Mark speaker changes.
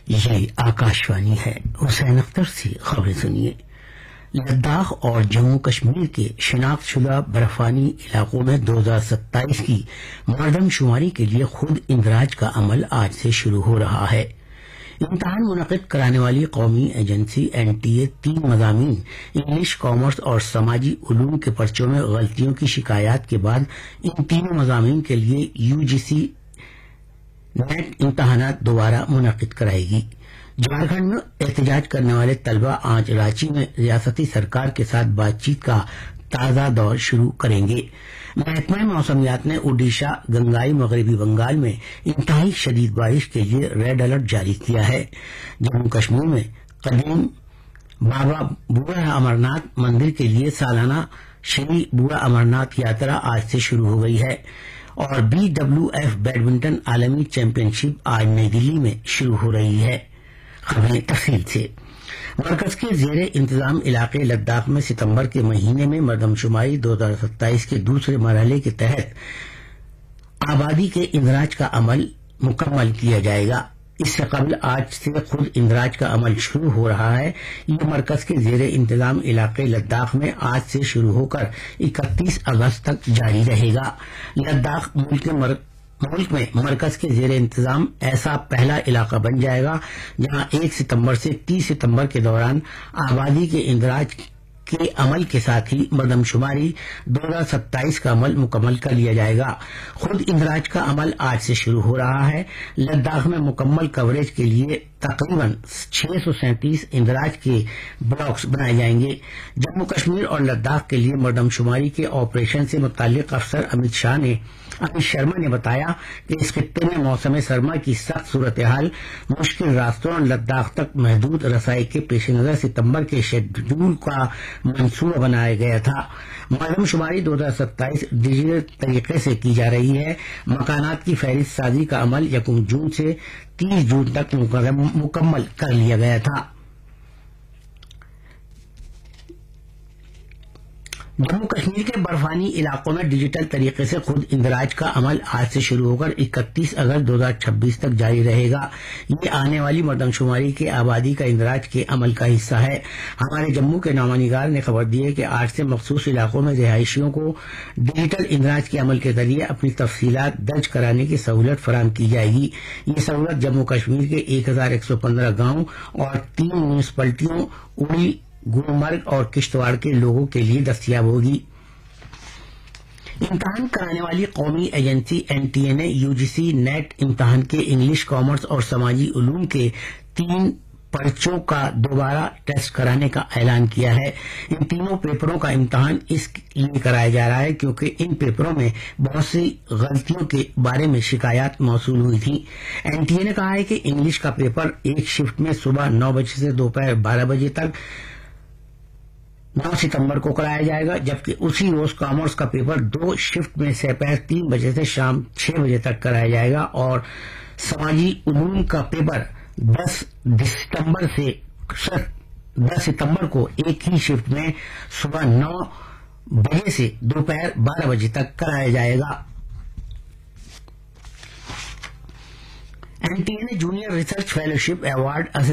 Speaker 1: یہ آکاشوانی ہے۔ حسین اختر سے خبریں سنیے۔ لداخ اور جموں کشمیر کے شناخت شدہ برفانی علاقوں میں 2027 کی مردم شماری کے لیے خود اندراج کا عمل آج سے شروع ہو رہا ہے۔ امتحان منعقد کرانے والی قومی ایجنسی NTA 3 مضامین انگلش، کامرس اور سماجی علوم کے پرچوں میں غلطیوں کی شکایات کے بعد ان تینوں مضامین کے لیے UGC نیٹ امتحانات دوبارہ منعقد کرائے گی۔ جھارکھنڈ میں احتجاج کرنے والے طلبہ آج رانچی میں ریاستی سرکار کے ساتھ بات چیت کا تازہ دور شروع کریں گے۔ محکمہ موسمیات نے اڈیشہ، گنگائی مغربی بنگال میں انتہائی شدید بارش کے لیے ریڈ الرٹ جاری کیا ہے۔ جموں کشمیر میں قدیم بابا بوڑھا امرناتھ مندر کے لیے سالانہ شری بوڑھا امرناتھ یاترا آج سے شروع ہو گئی ہے اور BWF بیڈمنٹن عالمی چیمپئن شپ آج نئی دلی میں شروع ہو رہی ہے۔ خبریں تفصیل سے۔ مرکز کے زیر انتظام علاقے لداخ میں ستمبر کے مہینے میں مردم شماری 2027 کے دوسرے مرحلے کے تحت آبادی کے اندراج کا عمل مکمل کیا جائے گا۔ اس سے قبل آج سے خود اندراج کا عمل شروع ہو رہا ہے۔ یہ مرکز کے زیر انتظام علاقے لداخ میں آج سے شروع ہو کر 31 اگست تک جاری رہے گا۔ لداخ ملک میں مرکز کے زیر انتظام ایسا پہلا علاقہ بن جائے گا جہاں 1 ستمبر سے 30 ستمبر کے دوران آبادی کے اندراج کے عمل کے ساتھ ہی مردم شماری 2027 کا عمل مکمل کر لیا جائے گا۔ خود اندراج کا عمل آج سے شروع ہو رہا ہے۔ لداخ میں مکمل کوریج کے لیے تقریباً 637 اندراج کے بلاکس بنائے جائیں گے۔ جموں کشمیر اور لداخ کے لیے مردم شماری کے آپریشن سے متعلق افسر امت شرما نے بتایا کہ اس خطے میں موسم سرما کی سخت صورتحال، مشکل راستوں اور لداخ تک محدود رسائی کے پیش نظر ستمبر کے شیڈول کا منصوبہ بنایا گیا تھا۔ مردم شماری 2027 ڈیجیٹل طریقے سے کی جا رہی ہے۔ مکانات کی فہرست سازی کا عمل 1 جون سے 30 جون تک مکمل کر لیا گیا تھا۔ جموں کشمیر کے برفانی علاقوں میں ڈیجیٹل طریقے سے خود اندراج کا عمل آج سے شروع ہو کر 31 اگست 2026 تک جاری رہے گا۔ یہ آنے والی مردم شماری کے آبادی کا اندراج کے عمل کا حصہ ہے۔ ہمارے جموں کے نامہ نگار نے خبر دی ہے کہ آج سے مخصوص علاقوں میں رہائشیوں کو ڈیجیٹل اندراج کے عمل کے ذریعے اپنی تفصیلات درج کرانے کی سہولت فراہم کی جائے گی۔ یہ سہولت جموں کشمیر کے 1115 گاؤں اور 3 میونسپلٹیوں اڑی، گلمرگ اور کشتواڑ کے لوگوں کے لیے دستیاب ہوگی۔ امتحان کرانے والی قومی ایجنسی NTA نے UGC نیٹ امتحان کے انگلش، کامرس اور سماجی علوم کے 3 پرچوں کا دوبارہ ٹیسٹ کرانے کا اعلان کیا ہے۔ ان تینوں پیپروں کا امتحان اس لیے کرایا جا رہا ہے کیونکہ ان پیپروں میں بہت سی غلطیوں کے بارے میں شکایات موصول ہوئی تھیں۔ NTA نے کہا ہے کہ انگلش کا پیپر ایک شفٹ میں صبح 9 بجے سے دوپہر 12 بجے تک 9 ستمبر کو کرایا جائے گا، جبکہ اسی روز کامرس کا پیپر 2 شفٹ میں سپہر 3 بجے سے شام 6 بجے تک کرایا جائے گا اور سماجی علوم کا پیپر 10 ستمبر کو ایک ہی شفٹ میں صبح 9 بجے سے دوپہر 12 بجے تک کرایا جائے گا۔ NTA نے جونیئر ریسرچ فیلوشپ ایوارڈ